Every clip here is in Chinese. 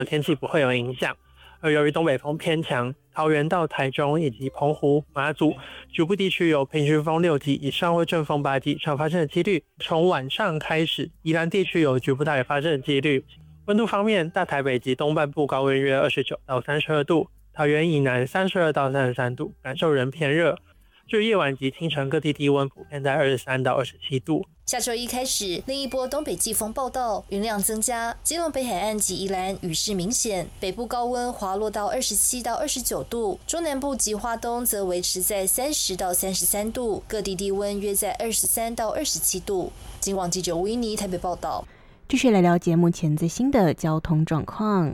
天气不会有影响。而由于东北风偏强，桃园到台中以及澎湖、马祖局部地区有平均风6级以上或阵风8级以上发生的几率。从晚上开始，宜兰地区有局部大雨发生的几率。温度方面，大台北及东半部高温约29到32度，桃园以南32到33度，感受仍偏热。至于夜晚及清晨，各地低温普遍在23到27度。 下周一开始，另一波东北季风报道，云量增加，基隆北海岸及宜兰雨势明显，北部高温滑落到27到29度，中南部及花东则维持在30到33度，各地低温约在23到27度。警广记者吴依妮台北报道。 继续来了解目前最新的交通状况。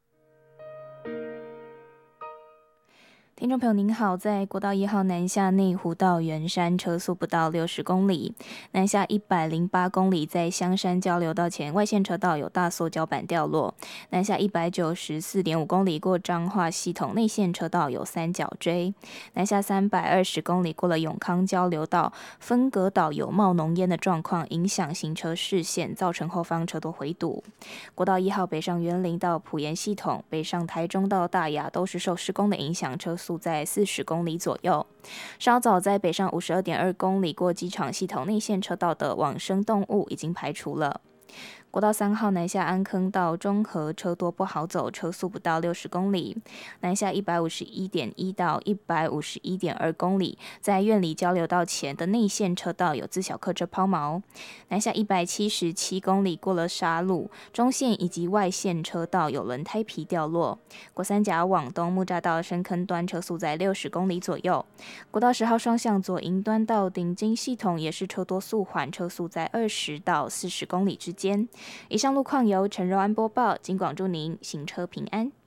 听众朋友您好，在国道1号南下内湖到圆山车速不到60公里，南下108公里在香山交流道前外线车道有大塑胶板掉落，南下194.5公里过彰化系统内线车道有三角锥，南下320公里过了永康交流道分隔岛有冒浓烟的状况，影响行车视线，造成后方车多回堵。国道1号北上员林到埔盐系统，北上台中到大雅都是受施工的影响，车速在40公里左右。稍早在北上52.2公里过机场系统内线车道的往生动物已经排除了。国道3号南下安坑到中和车多不好走，车速不到60公里，南下151.1到151.2公里，在苑里交流道前的内线车道有自小客车抛锚，南下177公里过了沙路，中线以及外线车道有轮胎皮掉落。国三甲往东木栅道深坑端车速在60公里左右。国道10号双向左营端到顶金系统也是车多速缓，车速在20到40公里之间。以上路况由陈柔安播报，警广祝您行车平安。